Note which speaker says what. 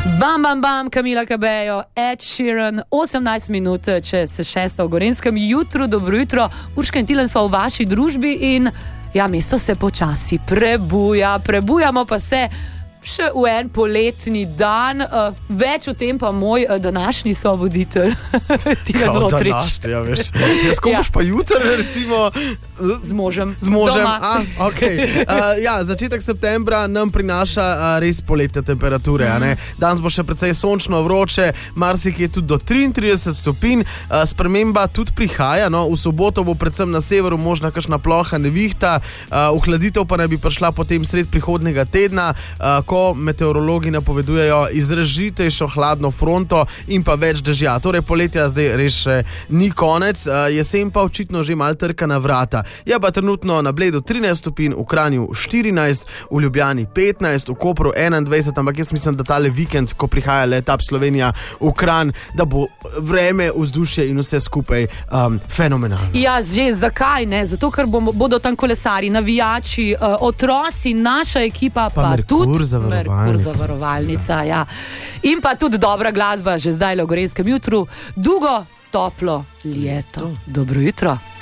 Speaker 1: Bam, bam, bam, Camila Cabello, Ed Sheeran, 18 minut čez 6. v Gorenjskem jutru, dobro jutro. Urška in Tilen so v vaši družbi in ja, mesto se počasi prebujamo pa se še v en poletni dan. Več o tem pa moj današnji sovoditelj, Tilen Lotrič.
Speaker 2: Ja, veš. Jaz komuš pa jutr, recimo...
Speaker 1: Z možem.
Speaker 2: Doma. Okay. Začetek septembra nam prinaša res poletne temperature. Danes bo še precej sončno, vroče, marsikje tudi do 33 stopinj. Sprememba tudi prihaja. V soboto bo predvsem na severu možna kakšna ploha nevihta. Ohladitev pa naj bi prišla potem sred prihodnjega tedna, ko meteorologi napovedujejo izrazitejšo hladno fronto in pa več dežja. Torej poletja zdaj res še ni konec, jesen pa očitno že malo trka na vrata. Je pa trenutno na Bledu 13 stopinj, v Kranju 14, v Ljubljani 15, v Kopru 21, ampak jaz mislim, da tale vikend, ko prihaja Letap Slovenija v Kranj, da bo vreme, vzdušje in vse skupaj fenomenalno.
Speaker 1: Ja, že, zakaj ne? Zato, ker bodo tam kolesari, navijači, otroci, naša ekipa, pa tudi Merkur zavarovalnica. Ja. In pa tudi dobra glasba, že zdaj v Gorenjskem jutru, dolgo, toplo, leto. Dobro jutro.